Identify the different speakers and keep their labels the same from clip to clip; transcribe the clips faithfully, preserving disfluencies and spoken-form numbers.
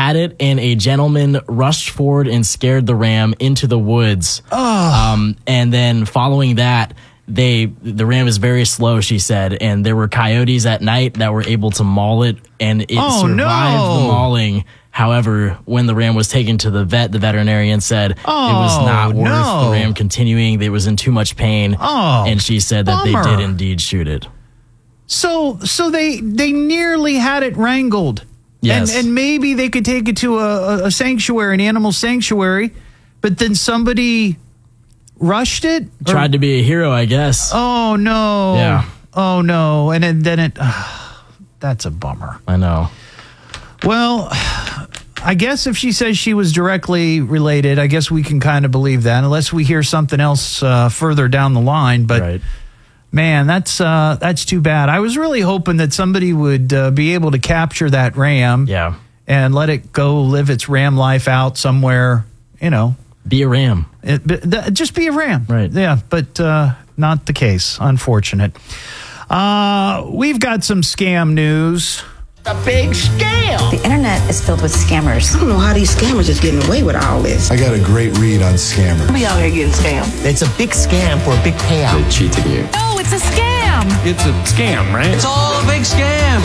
Speaker 1: had it, and a gentleman rushed forward and scared the ram into the woods.
Speaker 2: Oh.
Speaker 1: Um, and then following that, they the ram is very slow, she said, and there were coyotes at night that were able to maul it, and it
Speaker 2: Oh,
Speaker 1: survived
Speaker 2: no.
Speaker 1: the mauling. However, when the ram was taken to the vet, the veterinarian said
Speaker 2: Oh,
Speaker 1: it was not worth
Speaker 2: no.
Speaker 1: the ram continuing. It was in too much pain.
Speaker 2: Oh,
Speaker 1: and she said that
Speaker 2: bummer.
Speaker 1: they did indeed shoot it.
Speaker 2: So, so they they nearly had it wrangled.
Speaker 1: Yes.
Speaker 2: And, and maybe they could take it to a, a sanctuary, an animal sanctuary, but then somebody rushed it? Or-
Speaker 1: Tried to be a hero, I guess.
Speaker 2: Oh, no.
Speaker 1: Yeah.
Speaker 2: Oh, no. And then, then it, uh, that's a bummer.
Speaker 1: I know.
Speaker 2: Well, I guess if she says she was directly related, I guess we can kind of believe that, unless we hear something else uh, further down the line. But
Speaker 1: Right.
Speaker 2: man, that's uh, that's too bad. I was really hoping that somebody would uh, be able to capture that ram,
Speaker 1: Yeah.
Speaker 2: and let it go live its ram life out somewhere. You know,
Speaker 1: Be a ram.
Speaker 2: it, but th- just be a ram,
Speaker 1: Right.
Speaker 2: Yeah, but uh, not the case. Unfortunate. Uh, we've got some scam news.
Speaker 3: A big scam.
Speaker 4: The internet is filled with scammers.
Speaker 5: I don't know how these scammers is getting away with all this.
Speaker 6: I got a great read on scammers.
Speaker 3: We out here getting scammed.
Speaker 7: It's a big scam for a big payout.
Speaker 8: They're cheating you.
Speaker 9: No, it's a scam.
Speaker 8: It's a scam, right?
Speaker 3: It's all a big scam.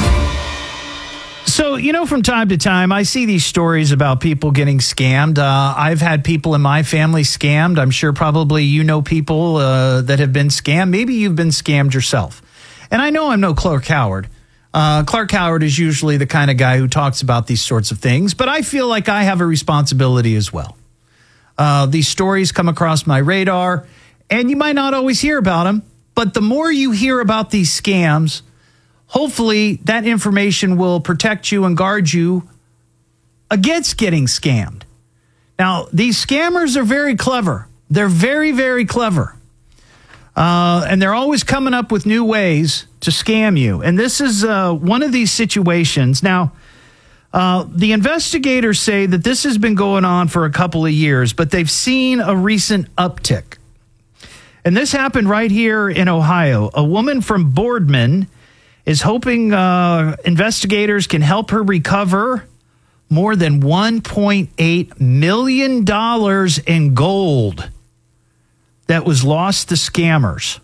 Speaker 2: So, you know, from time to time, I see these stories about people getting scammed. Uh, I've had people in my family scammed. I'm sure probably you know people uh, that have been scammed. Maybe you've been scammed yourself. And I know I'm no Clark Howard. Uh, Clark Howard is usually the kind of guy who talks about these sorts of things, but I feel like I have a responsibility as well. Uh, these stories come across my radar, and you might not always hear about them, but the more you hear about these scams, hopefully that information will protect you and guard you against getting scammed. Now, these scammers are very clever. They're very, very clever. Uh, and they're always coming up with new ways to scam you. And this is uh, one of these situations. Now, uh, the investigators say that this has been going on for a couple of years, but they've seen a recent uptick. And this happened right here in Ohio. A woman from Boardman is hoping uh, investigators can help her recover more than one point eight million dollars in gold that was lost to scammers.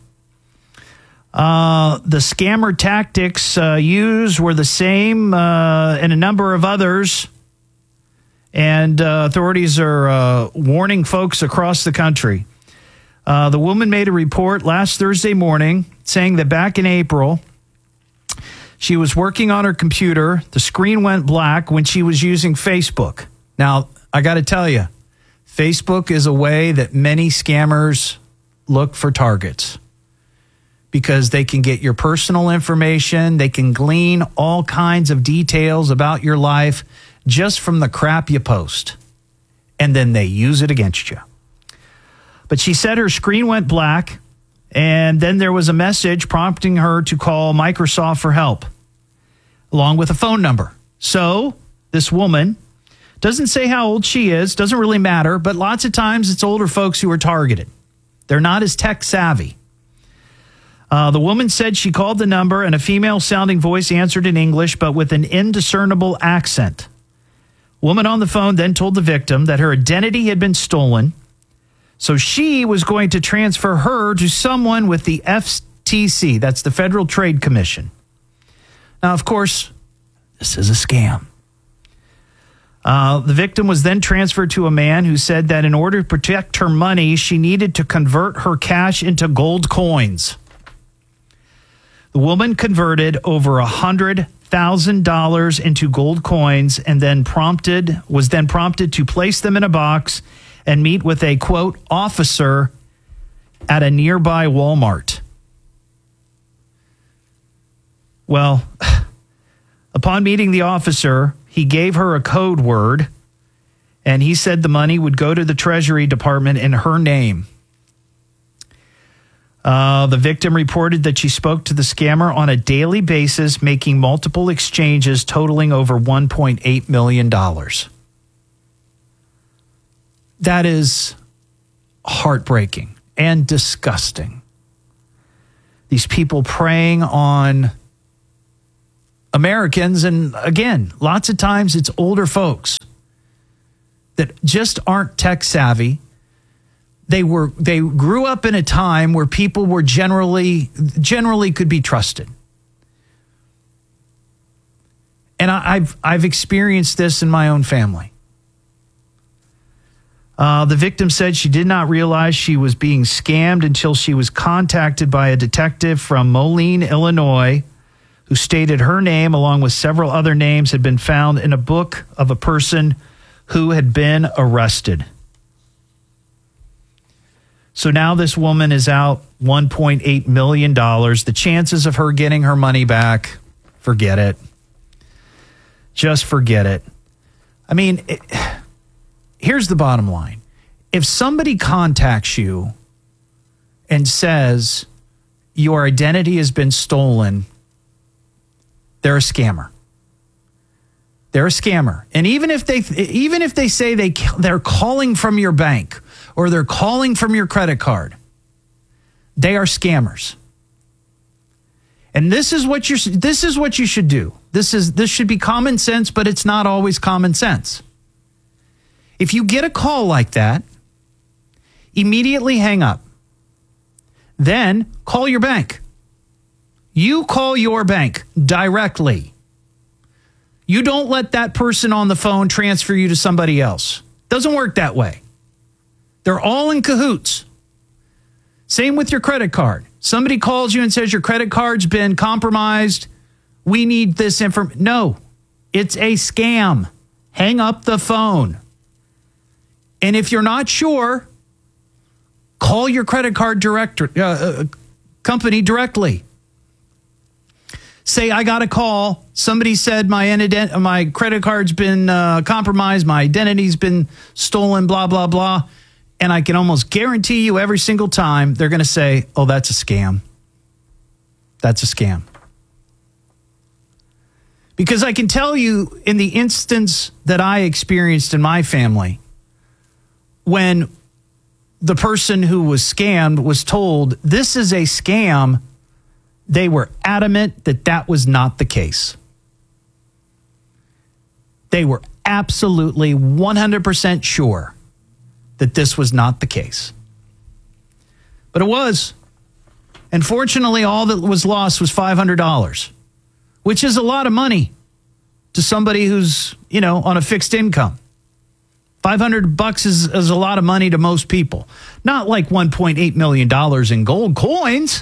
Speaker 2: Uh, the scammer tactics uh, used were the same uh, and a number of others. And uh, authorities are uh, warning folks across the country. Uh, the woman made a report last Thursday morning saying that back in April, she was working on her computer. The screen went black when she was using Facebook. Now, I got to tell you, Facebook is a way that many scammers look for targets because they can get your personal information. They can glean all kinds of details about your life just from the crap you post, and then they use it against you. But she said her screen went black, and then there was a message prompting her to call Microsoft for help, along with a phone number. So this woman doesn't say how old she is, doesn't really matter, but lots of times it's older folks who are targeted. They're not as tech savvy. Uh, the woman said she called the number and a female-sounding voice answered in English, but with an indiscernible accent. Woman on the phone then told the victim that her identity had been stolen, so she was going to transfer her to someone with the F T C, that's the Federal Trade Commission. Now, of course, this is a scam. Uh, the victim was then transferred to a man who said that in order to protect her money, she needed to convert her cash into gold coins. The woman converted over one hundred thousand dollars into gold coins and then prompted was then prompted to place them in a box and meet with a, quote, officer at a nearby Walmart. Well, upon meeting the officer, he gave her a code word, and he said the money would go to the Treasury Department in her name. Uh, the victim reported that she spoke to the scammer on a daily basis, making multiple exchanges totaling over one point eight million dollars. That is heartbreaking and disgusting. These people preying on Americans, and again, lots of times it's older folks that just aren't tech savvy. They were they grew up in a time where people were generally generally could be trusted. And I, I've I've experienced this in my own family. Uh, the victim said she did not realize she was being scammed until she was contacted by a detective from Moline, Illinois, who stated her name, along with several other names, had been found in a book of a person who had been arrested. So now this woman is out one point eight million dollars. The chances of her getting her money back, forget it. Just forget it. I mean, it, here's the bottom line. If somebody contacts you and says your identity has been stolen, they're a scammer. They're a scammer. And even if they even if they say they they're calling from your bank or they're calling from your credit card, they are scammers. And this is what you this is what you should do. This is this should be common sense, but it's not always common sense. If you get a call like that, immediately hang up. Then call your bank. You call your bank directly. You don't let that person on the phone transfer you to somebody else. Doesn't work that way. They're all in cahoots. Same with your credit card. Somebody calls you and says your credit card's been compromised. We need this information. No, it's a scam. Hang up the phone. And if you're not sure, call your credit card director, uh, company directly. Say, I got a call. Somebody said my ident- my credit card's been uh, compromised. My identity's been stolen, blah, blah, blah. And I can almost guarantee you every single time they're going to say, oh, that's a scam. That's a scam. Because I can tell you in the instance that I experienced in my family, when the person who was scammed was told this is a scam, they were adamant that that was not the case. They were absolutely one hundred percent sure that this was not the case. But it was. And fortunately, all that was lost was five hundred dollars, which is a lot of money to somebody who's, you know, on a fixed income. five hundred bucks is, is a lot of money to most people. Not like one point eight million dollars in gold coins.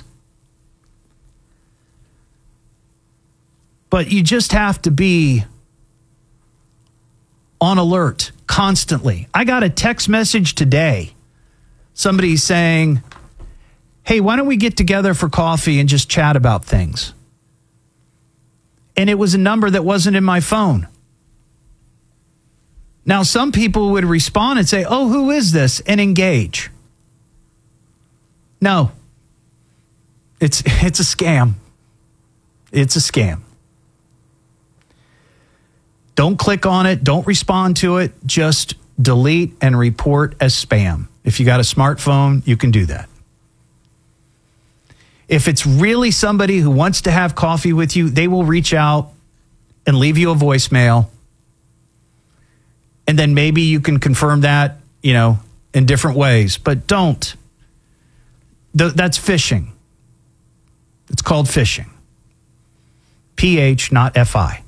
Speaker 2: But you just have to be on alert constantly. I got a text message today. Somebody saying, hey, why don't we get together for coffee and just chat about things? And it was a number that wasn't in my phone. Now, some people would respond and say, oh, who is this? And engage. No. It's it's a scam. It's a scam. Don't click on it. Don't respond to it. Just delete and report as spam. If you got a smartphone, you can do that. If it's really somebody who wants to have coffee with you, they will reach out and leave you a voicemail. And then maybe you can confirm that, you know, in different ways. But don't. Th- that's phishing. It's called phishing. P H, not F I.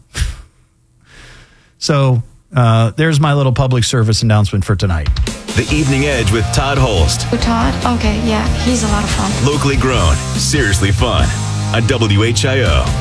Speaker 2: So uh, there's my little public service announcement for tonight.
Speaker 8: The Evening Edge with Todd Holst.
Speaker 4: Todd? Okay, yeah, he's a lot of fun.
Speaker 8: Locally grown, seriously fun. On W H I O.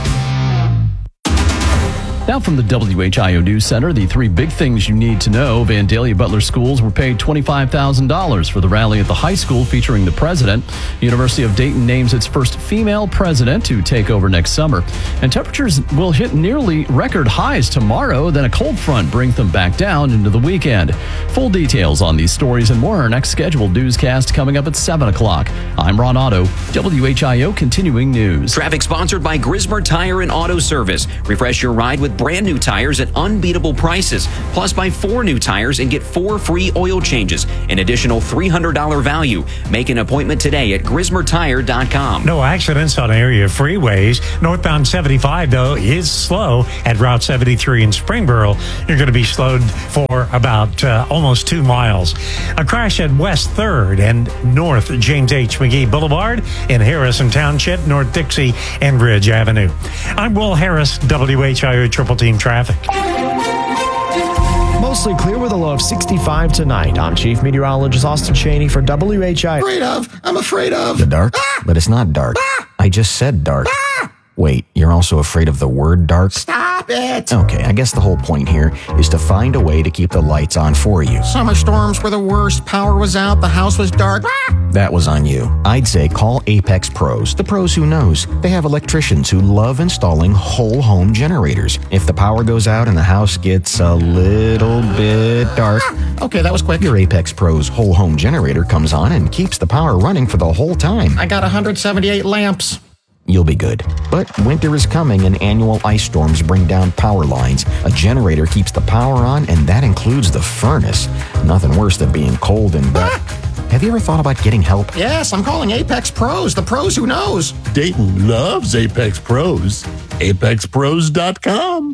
Speaker 9: Now from the W H I O News Center, the three big things you need to know. Vandalia Butler Schools were paid twenty-five thousand dollars for the rally at the high school featuring the president. University of Dayton names its first female president to take over next summer. And temperatures will hit nearly record highs tomorrow. Then a cold front brings them back down into the weekend. Full details on these stories and more. Our next scheduled newscast coming up at seven o'clock. I'm Ron Otto, W H I O Continuing News.
Speaker 10: Traffic sponsored by Grismer Tire and Auto Service. Refresh your ride with brand new tires at unbeatable prices. Plus, buy four new tires and get four free oil changes, an additional three hundred dollars value. Make an appointment today at Grismer Tire dot com.
Speaker 11: No accidents on area freeways. Northbound seventy-five, though, is slow at Route seventy-three in Springboro. You're going to be slowed for about uh, almost two miles. A crash at West third and North James H. McGee Boulevard in Harrison Township, North Dixie and Ridge Avenue. I'm Will Harris, W H I O Triple Team Traffic.
Speaker 12: Mostly clear with a low of sixty-five tonight. I'm Chief Meteorologist Austin Cheney for W H I O.
Speaker 6: Afraid of. I'm afraid of.
Speaker 13: The dark? Ah! But it's not dark. Ah! I just said dark. Ah! Wait, you're also afraid of the word dark?
Speaker 6: Stop it!
Speaker 13: Okay, I guess the whole point here is to find a way to keep the lights on for you.
Speaker 6: Summer storms were the worst. Power was out. The house was dark. Ah!
Speaker 13: That was on you. I'd say call Apex Pros, the pros who knows. They have electricians who love installing whole home generators. If the power goes out and the house gets a little bit dark,
Speaker 6: ah! Okay, that was quick.
Speaker 13: Your Apex Pros whole home generator comes on and keeps the power running for the whole time.
Speaker 6: I got one hundred seventy-eight lamps.
Speaker 13: You'll be good. But winter is coming and annual ice storms bring down power lines. A generator keeps the power on, and that includes the furnace. Nothing worse than being cold and wet. Ah! Have you ever thought about getting help?
Speaker 6: Yes, I'm calling Apex Pros, the pros who knows.
Speaker 14: Dayton loves Apex Pros. Apex Pros dot com.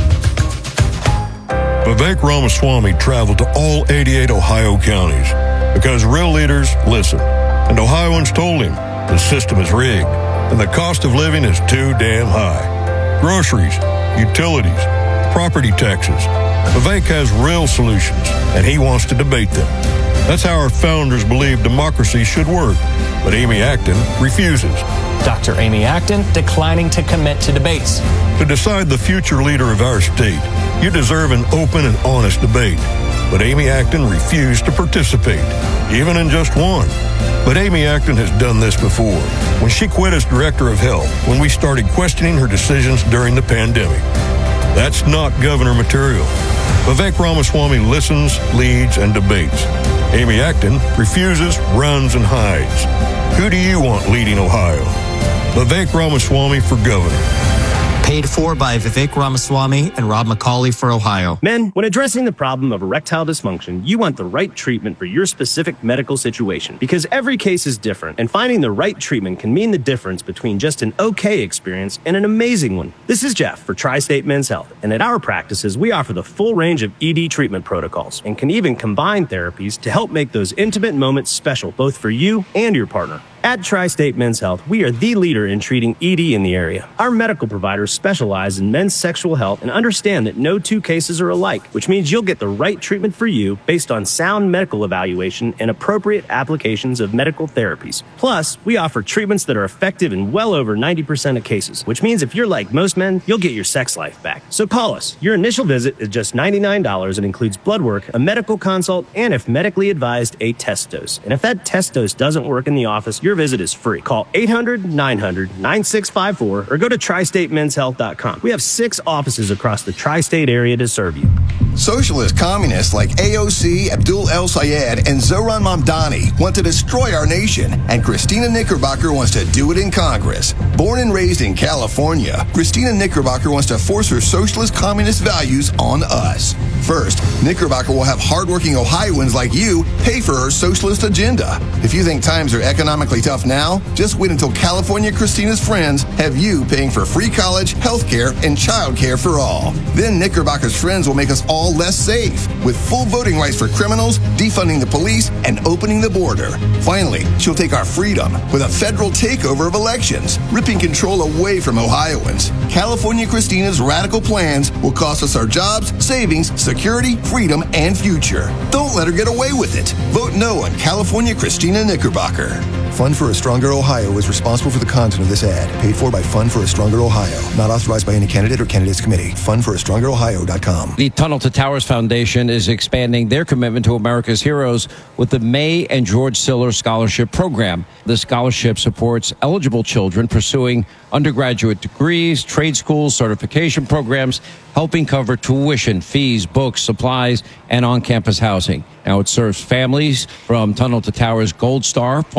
Speaker 15: Vivek Ramaswamy traveled to all eighty-eight Ohio counties because real leaders listen. And Ohioans told him the system is rigged and the cost of living is too damn high. Groceries, utilities, property taxes. Vivek has real solutions, and he wants to debate them. That's how our founders believed democracy should work. But Amy Acton refuses.
Speaker 16: Doctor Amy Acton declining to commit to debates.
Speaker 15: To decide the future leader of our state, you deserve an open and honest debate. But Amy Acton refused to participate, even in just one. But Amy Acton has done this before, when she quit as director of health, when we started questioning her decisions during the pandemic. That's not governor material. Vivek Ramaswamy listens, leads, and debates. Amy Acton refuses, runs, and hides. Who do you want leading Ohio? Vivek Ramaswamy for governor.
Speaker 17: Paid for by Vivek Ramaswamy and Rob McCauley for Ohio.
Speaker 18: Men, when addressing the problem of erectile dysfunction, you want the right treatment for your specific medical situation because every case is different, and finding the right treatment can mean the difference between just an okay experience and an amazing one. This is Jeff for Tri-State Men's Health, and at our practices, we offer the full range of E D treatment protocols and can even combine therapies to help make those intimate moments special both for you and your partner. At Tri-State Men's Health, we are the leader in treating E D in the area. Our medical providers specialize in men's sexual health and understand that no two cases are alike, which means you'll get the right treatment for you based on sound medical evaluation and appropriate applications of medical therapies. Plus, we offer treatments that are effective in well over ninety percent of cases, which means if you're like most men, you'll get your sex life back. So call us. Your initial visit is just ninety-nine dollars and includes blood work, a medical consult, and if medically advised, a test dose. And if that test dose doesn't work in the office, you're visit is free. Call eight hundred, nine hundred, nine six five four or go to tri state men's health dot com. We have six offices across the tri-state area to serve you.
Speaker 19: Socialist communists like A O C, Abdul El Sayed, and Zoran Mamdani want to destroy our nation, and Christina Knickerbocker wants to do it in Congress. Born and raised in California, Christina Knickerbocker wants to force her socialist communist values on us. First, Knickerbocker will have hardworking Ohioans like you pay for her socialist agenda. If you think times are economically tough now, just wait until California Christina's friends have you paying for free college, health care, and child care for all. Then Knickerbocker's friends will make us all less safe, with full voting rights for criminals, defunding the police, and opening the border. Finally, she'll take our freedom with a federal takeover of elections, ripping control away from Ohioans. California Christina's radical plans will cost us our jobs, savings, security, freedom, and future. Don't let her get away with it. Vote no on California Christina Knickerbocker. Fund for a Stronger Ohio is responsible for the content of this ad. Paid for by Fund for a Stronger Ohio. Not authorized by any candidate or candidates committee. fund for a stronger ohio dot com.
Speaker 20: The Tunnel to Towers Foundation is expanding their commitment to America's heroes with the May and George Siller Scholarship Program. The scholarship supports eligible children pursuing undergraduate degrees, trade schools, certification programs, helping cover tuition, fees, books, supplies, and on-campus housing. Now it serves families from Tunnel to Towers Gold Star, Fallen First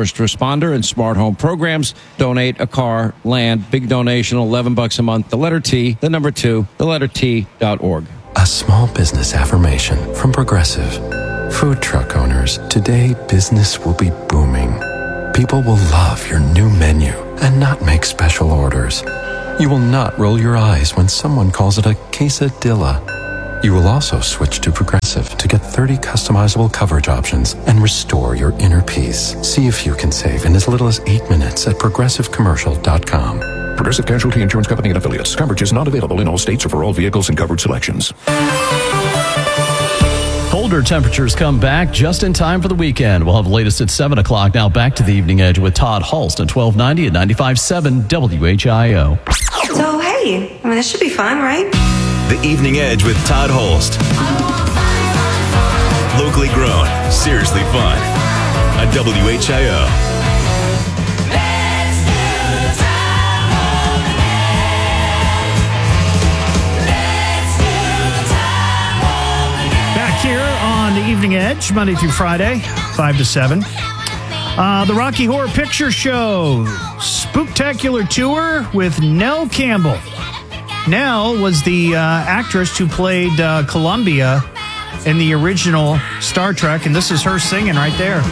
Speaker 20: first responder and smart home programs. Donate a car, land, big donation, eleven bucks a month. The letter T, the number two, the letter T dot org.
Speaker 21: A small business affirmation from Progressive. Food truck owners, today business will be booming. People will love your new menu and not make special orders. You will not roll your eyes when someone calls it a quesadilla. You will also switch to Progressive to get thirty customizable coverage options and restore your inner peace. See if you can save in as little as eight minutes at progressive commercial dot com.
Speaker 22: Progressive Casualty Insurance Company and Affiliates. Coverage is not available in all states or for all vehicles and covered selections.
Speaker 9: Colder temperatures come back just in time for the weekend. We'll have the latest at seven o'clock. Now back to the Evening Edge with Todd Hulst at twelve ninety and ninety-five point seven W H I O.
Speaker 23: So, hey, I mean, this should be fun, right?
Speaker 8: The Evening Edge with Todd Hulst. Locally grown, seriously fun. On W H I O.
Speaker 2: Here on the Evening Edge, Monday through Friday, five to seven. Uh, the Rocky Horror Picture Show, Spooktacular Tour with Nell Campbell. Nell was the uh, actress who played uh, Columbia in the original Star Trek, and this is her singing right there.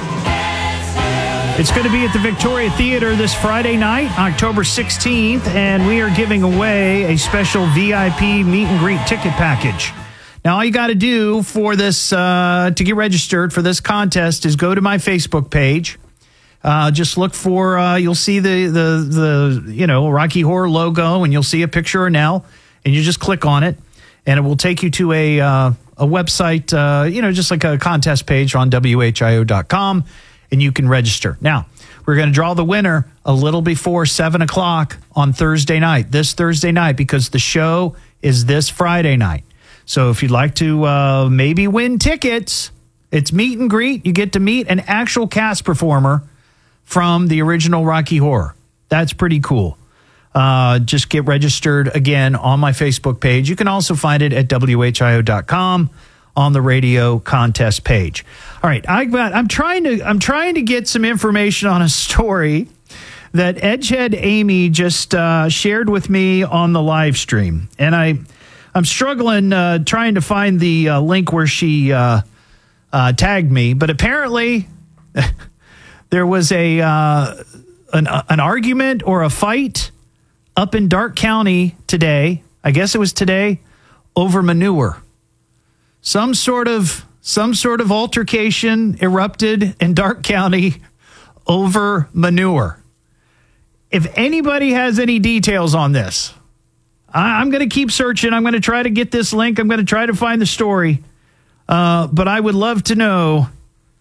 Speaker 2: It's going to be at the Victoria Theater this Friday night, October sixteenth, and we are giving away a special V I P meet and greet ticket package. Now, all you got to do for this, uh, to get registered for this contest is go to my Facebook page. Uh, just look for, uh, you'll see the, the, the, you know, Rocky Horror logo, and you'll see a picture of Nell, and you just click on it, and it will take you to a, uh, a website, uh, you know, just like a contest page on W H I O dot com, and you can register. Now, we're going to draw the winner a little before seven o'clock on Thursday night, this Thursday night, because the show is this Friday night. So if you'd like to uh, maybe win tickets, it's meet and greet. You get to meet an actual cast performer from the original Rocky Horror. That's pretty cool. Uh, just get registered again on my Facebook page. You can also find it at W H I O dot com on the radio contest page. All right, I got, I'm trying to I'm trying to get some information on a story that Edgehead Amy just uh, shared with me on the live stream, and I. I'm struggling uh, trying to find the uh, link where she uh, uh, tagged me, but apparently there was a uh, an, an argument or a fight up in Darke County today. I guess it was today over manure. Some sort of some sort of altercation erupted in Darke County over manure. If anybody has any details on this, I'm going to keep searching. I'm going to try to get this link. I'm going to try to find the story. Uh, but I would love to know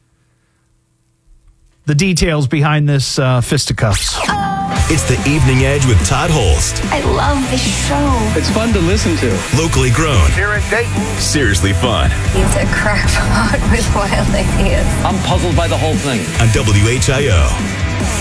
Speaker 2: the details behind this uh, fisticuffs.
Speaker 8: It's the Evening Edge with Todd Hulst.
Speaker 4: I love this show.
Speaker 8: It's fun to listen to. Locally grown.
Speaker 4: Here in Dayton.
Speaker 8: Seriously fun.
Speaker 4: He's a crackpot with wild ideas.
Speaker 10: I'm puzzled by the whole thing.
Speaker 8: On W H I O.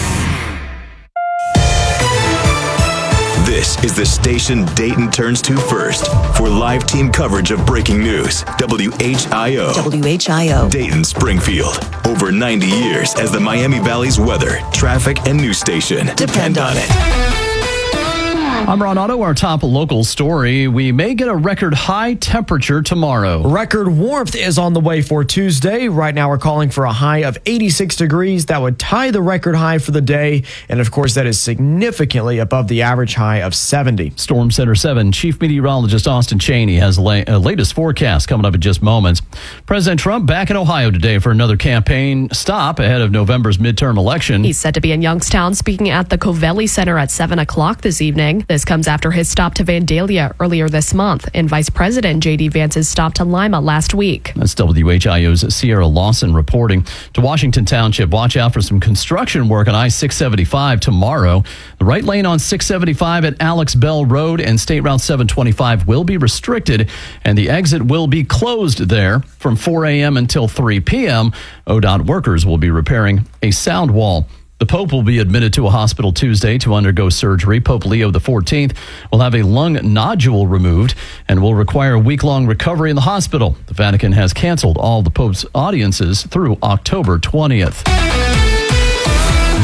Speaker 8: This is the station Dayton turns to first for live team coverage of breaking news. W H I O.
Speaker 24: W H I O.
Speaker 8: Dayton, Springfield. Over ninety years as the Miami Valley's weather, traffic, and news station. Depend on it.
Speaker 9: I'm Ron Otto. Our top local story. We may get a record high temperature tomorrow.
Speaker 12: Record warmth is on the way for Tuesday. Right now we're calling for a high of eighty-six degrees. That would tie the record high for the day. And of course, that is significantly above the average high of seventy.
Speaker 9: Storm Center seven Chief Meteorologist Austin Cheney has the la- uh, latest forecast coming up in just moments. President Trump back in Ohio today for another campaign stop ahead of November's midterm election.
Speaker 25: He's set to be in Youngstown speaking at the Covelli Center at seven o'clock this evening. This comes after his stop to Vandalia earlier this month and Vice President J D. Vance's stop to Lima last week.
Speaker 9: That's W H I O's Sierra Lawson reporting. To Washington Township, watch out for some construction work on I six seventy-five tomorrow. The right lane on six seventy-five at Alex Bell Road and State Route seven twenty-five will be restricted, and the exit will be closed there from four a.m. until three p.m. O D O T workers will be repairing a sound wall. The Pope will be admitted to a hospital Tuesday to undergo surgery. Pope Leo the fourteenth will have a lung nodule removed and will require a week-long recovery in the hospital. The Vatican has canceled all the Pope's audiences through October twentieth.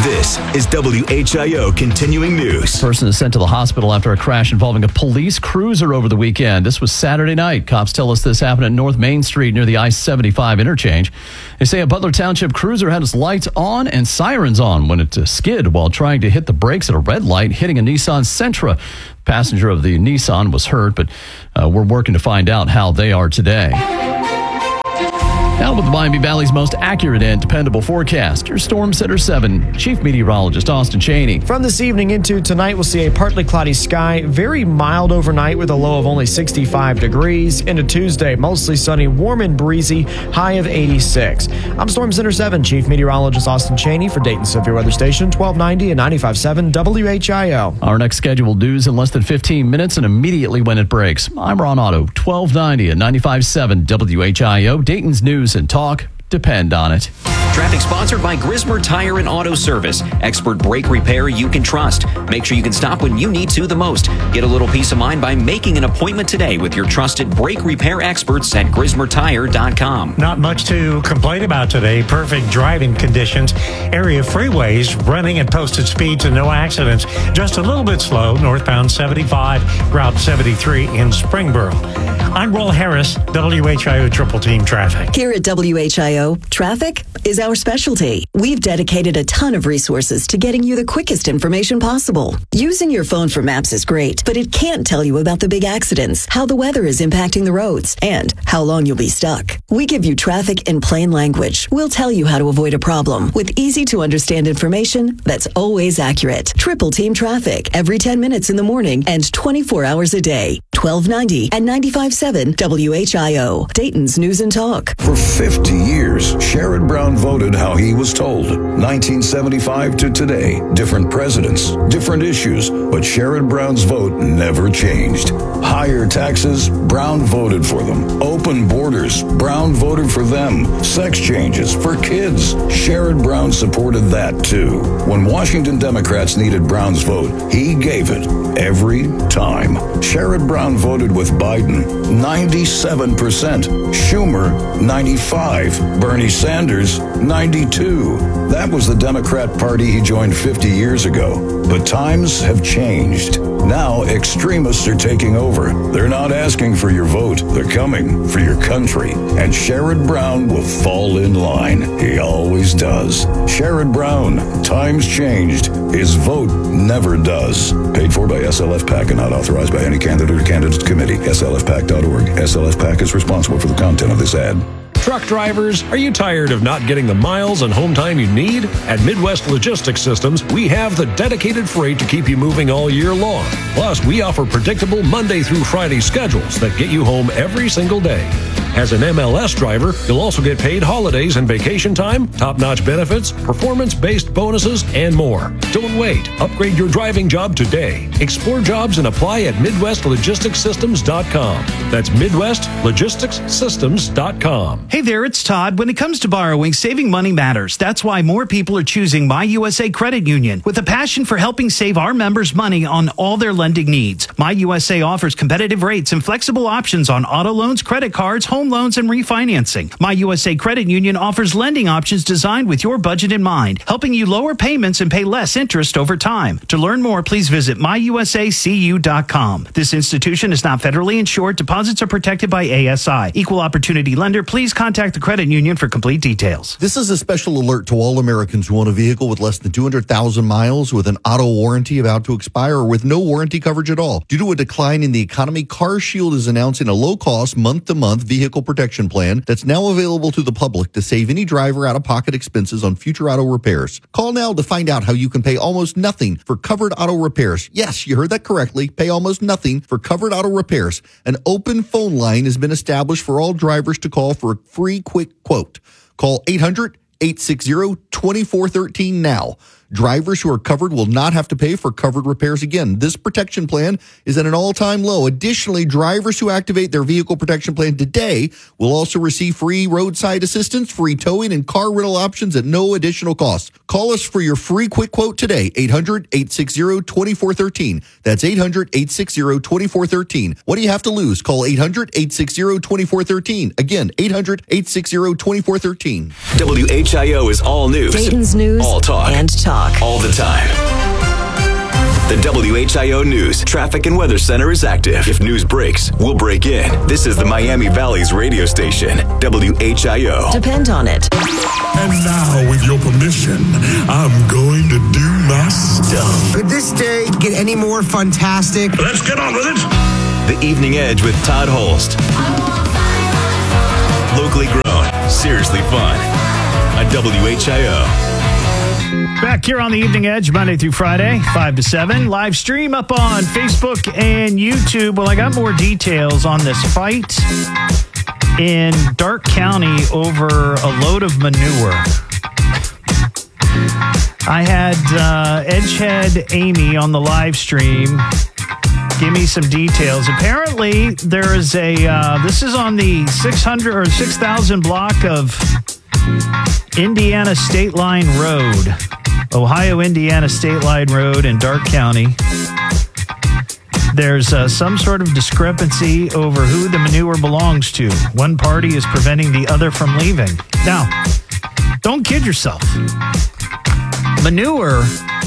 Speaker 8: This is W H I O Continuing News.
Speaker 9: Person is sent to the hospital after a crash involving a police cruiser over the weekend. This was Saturday night. Cops tell us this happened at North Main Street near the I seventy-five interchange. They say a Butler Township cruiser had its lights on and sirens on when it uh, skid while trying to hit the brakes at a red light, hitting a Nissan Sentra. Passenger of the Nissan was hurt, but uh, we're working to find out how they are today. Now with the Miami Valley's most accurate and dependable forecast, your Storm Center seven Chief Meteorologist Austin Chaney.
Speaker 12: From this evening into tonight, we'll see a partly cloudy sky, very mild overnight with a low of only sixty-five degrees. Into Tuesday, mostly sunny, warm and breezy, high of eighty-six. I'm Storm Center seven Chief Meteorologist Austin Chaney for Dayton Severe Weather Station, twelve ninety and ninety-five point seven W H I O.
Speaker 9: Our next scheduled news in less than fifteen minutes and immediately when it breaks. I'm Ron Otto, twelve ninety and ninety-five point seven W H I O, Dayton's news and talk. Depend on it.
Speaker 10: Traffic sponsored by Grismer Tire and Auto Service. Expert brake repair you can trust. Make sure you can stop when you need to the most. Get a little peace of mind by making an appointment today with your trusted brake repair experts at Grismer Tire dot com.
Speaker 11: Not much to complain about today. Perfect driving conditions. Area freeways running at posted speeds and no accidents. Just a little bit slow. Northbound seventy-five, Route seventy-three in Springboro. I'm Will Harris, W H I O Triple Team Traffic.
Speaker 1: Here at W H I O, traffic is our specialty. We've dedicated a ton of resources to getting you the quickest information possible. Using your phone for maps is great, but it can't tell you about the big accidents, how the weather is impacting the roads, and how long you'll be stuck. We give you traffic in plain language. We'll tell you how to avoid a problem with easy to understand information that's always accurate. Triple Team Traffic every ten minutes in the morning and twenty-four hours a day. twelve ninety and ninety-five point seven W H I O, Dayton's News and Talk.
Speaker 3: For fifty years, Sherrod Brown voted how he was told. nineteen seventy-five to today, different presidents, different issues, but Sherrod Brown's vote never changed. Higher taxes, Brown voted for them. Open borders, Brown voted for them. Sex changes for kids, Sherrod Brown supported that too. When Washington Democrats needed Brown's vote, he gave it every time. Sherrod Brown voted with Biden, ninety-seven percent. Schumer, ninety-five. Bernie Sanders, ninety-two. That was the Democrat Party he joined fifty years ago. But times have changed. Now extremists are taking over. They're not asking for your vote. They're coming for your country. And Sherrod Brown will fall in line. He always does. Sherrod Brown, times changed. His vote never does. Paid for by S L F PAC and not authorized by any candidate or candidates committee. S L F PAC dot org. S L F PAC is responsible for the content of this ad.
Speaker 5: Truck drivers, are you tired of not getting the miles and home time you need? At Midwest Logistics Systems, we have the dedicated freight to keep you moving all year long. Plus, we offer predictable Monday through Friday schedules that get you home every single day. As an M L S driver, you'll also get paid holidays and vacation time, top-notch benefits, performance-based bonuses, and more. Don't wait. Upgrade your driving job today. Explore jobs and apply at Midwest Logistics Systems dot com. That's Midwest Logistics Systems dot com.
Speaker 2: Hey there, it's Todd. When it comes to borrowing, saving money matters. That's why more people are choosing My U S A Credit Union. With a passion for helping save our members money on all their lending needs, My U S A offers competitive rates and flexible options on auto loans, credit cards, home loans, and refinancing. My U S A Credit Union offers lending options designed with your budget in mind, helping you lower payments and pay less interest over time. To learn more, please visit my u s a c u dot com. This institution is not federally insured. Deposits are protected by A S I. Equal opportunity lender. Please contact the credit union for complete details.
Speaker 7: This is a special alert to all Americans who own a vehicle with less than two hundred thousand miles, with an auto warranty about to expire, or with no warranty coverage at all. Due to a decline in the economy, CarShield is announcing a low-cost, month-to-month vehicle protection plan that's now available to the public to save any driver out-of-pocket expenses on future auto repairs. Call now to find out how you can pay almost nothing for covered auto repairs. Yes, you heard that correctly. Pay almost nothing for covered auto repairs. An open phone line has been established for all drivers to call for a free quick quote. Call eight hundred, eight six zero, two four one three now. Drivers who are covered will not have to pay for covered repairs again. This protection plan is at an all-time low. Additionally, drivers who activate their vehicle protection plan today will also receive free roadside assistance, free towing, and car rental options at no additional cost. Call us for your free quick quote today, eight hundred, eight six zero, two four one three. That's eight hundred, eight six zero, two four one three. What do you have to lose? Call eight hundred, eight six zero, two four one three. Again, eight hundred, eight six zero, two four one three.
Speaker 8: W H I O is all news.
Speaker 1: Dayton's News
Speaker 8: all talk.
Speaker 1: and talk. o'clock.
Speaker 8: All the time. The W H I O News Traffic and Weather Center is active. If news breaks, we'll break in. This is the Miami Valley's radio station, W H I O.
Speaker 1: Depend on it.
Speaker 6: And now, with your permission, I'm going to do my stuff.
Speaker 13: Could this day get any more fantastic?
Speaker 6: Let's get on with it.
Speaker 8: The Evening Edge with Todd Holst. Locally grown, seriously fun. On W H I O.
Speaker 2: Back here on the Evening Edge, Monday through Friday, five to seven. Live stream up on Facebook and YouTube. Well, I got more details on this fight in Darke County over a load of manure. I had uh, Edgehead Amy on the live stream give me some details. Apparently, there is a, uh, this is on the six hundred or six thousand block of Indiana State Line Road. Ohio-Indiana State Line Road in Darke County. There's uh, some sort of discrepancy over who the manure belongs to. One party is preventing the other from leaving. Now, don't kid yourself. Manure,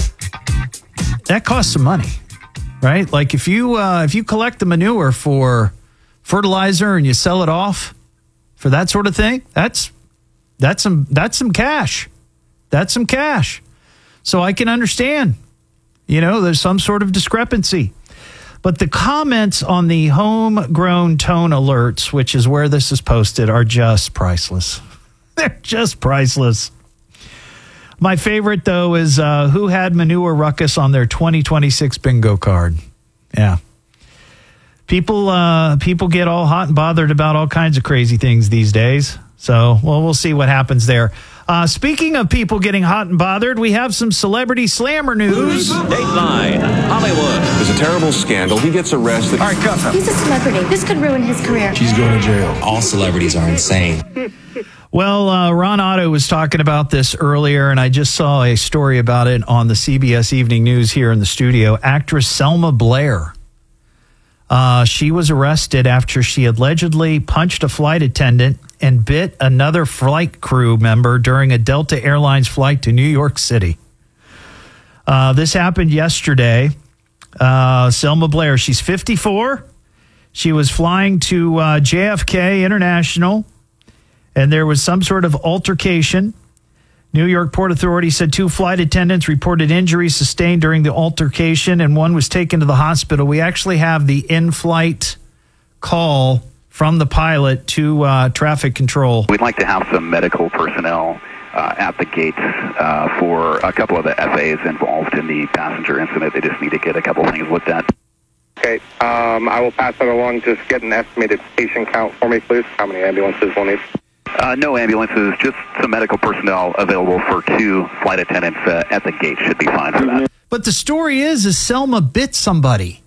Speaker 2: that costs some money, right? Like if you uh, if you collect the manure for fertilizer and you sell it off for that sort of thing, that's that's some that's some cash. That's some cash. So I can understand, you know, there's some sort of discrepancy. But the comments on the homegrown tone alerts, which is where this is posted, are just priceless. They're just priceless. My favorite, though, is uh, who had manure ruckus on their twenty twenty-six bingo card. Yeah. People, uh, people get all hot and bothered about all kinds of crazy things these days. So, well, we'll see what happens there. Uh, speaking of people getting hot and bothered, we have some celebrity slammer news.
Speaker 14: Dateline, Hollywood. There's a terrible scandal. He gets arrested. All right, cuff him.
Speaker 16: He's a celebrity. This could ruin his career.
Speaker 14: She's going to jail.
Speaker 24: All celebrities are insane.
Speaker 2: Well, uh, Ron Otto was talking about this earlier, and I just saw a story about it on the C B S Evening News here in the studio. Actress Selma Blair. Uh, she was arrested after she allegedly punched a flight attendant and bit another flight crew member during a Delta Airlines flight to New York City. Uh, this happened yesterday. Uh, Selma Blair, she's fifty-four. She was flying to uh, J F K International, and there was some sort of altercation. New York Port Authority said two flight attendants reported injuries sustained during the altercation, and one was taken to the hospital. We actually have the in-flight call from the pilot to uh, traffic control.
Speaker 26: We'd like to have some medical personnel uh, at the gates uh, for a couple of the F As involved in the passenger incident. They just need to get a couple of things looked at.
Speaker 27: Okay, um, I will pass that along. Just get an estimated patient count for me, please. How many ambulances we'll need?
Speaker 26: Uh, no ambulances, just some medical personnel available for two flight attendants uh, at the gate should be fine for that.
Speaker 2: But the story is, is Selma bit somebody.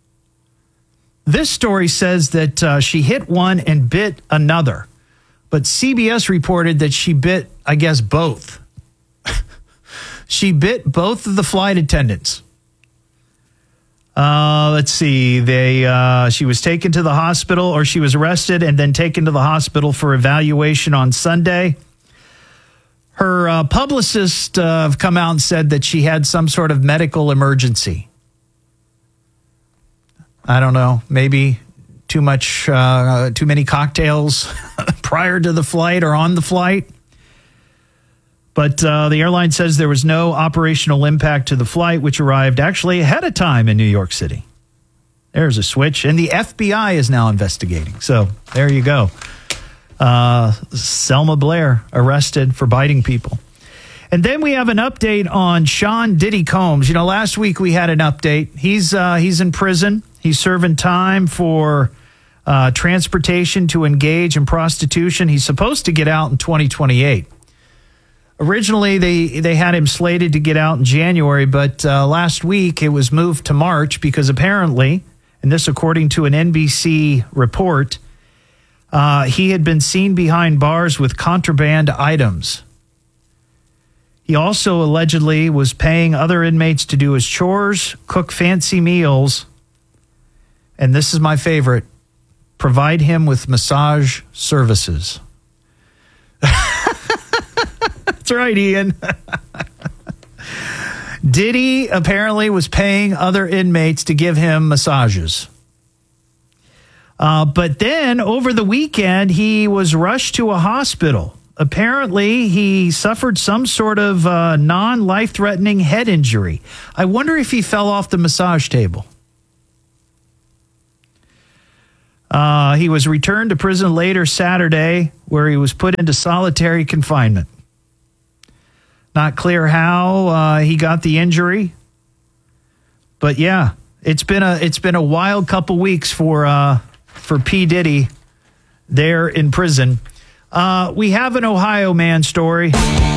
Speaker 2: This story says that uh, she hit one and bit another. But C B S reported that she bit, I guess, both. She bit both of the flight attendants. Uh, let's see. They uh, she was taken to the hospital, or she was arrested and then taken to the hospital for evaluation on Sunday. Her uh, publicist uh, have come out and said that she had some sort of medical emergency. I don't know, maybe too much, uh, too many cocktails prior to the flight or on the flight. But uh, the airline says there was no operational impact to the flight, which arrived actually ahead of time in New York City. There's a switch. And the F B I is now investigating. So there you go. Uh, Selma Blair arrested for biting people. And then we have an update on Sean Diddy Combs. You know, last week we had an update. He's uh, he's in prison. He's serving time for uh, transportation to engage in prostitution. He's supposed to get out in twenty twenty-eight. Originally, they, they had him slated to get out in January, but uh, last week it was moved to March because apparently, and this according to an N B C report, uh, he had been seen behind bars with contraband items. He also allegedly was paying other inmates to do his chores, cook fancy meals, and this is my favorite, provide him with massage services. That's right, Ian. Diddy apparently was paying other inmates to give him massages. Uh, but then over the weekend, he was rushed to a hospital. Apparently, he suffered some sort of uh, non-life-threatening head injury. I wonder if he fell off the massage table. Uh, he was returned to prison later Saturday, where he was put into solitary confinement. Not clear how uh, he got the injury, but yeah, it's been a it's been a wild couple weeks for uh, for P. Diddy there in prison. Uh, we have an Ohio man story.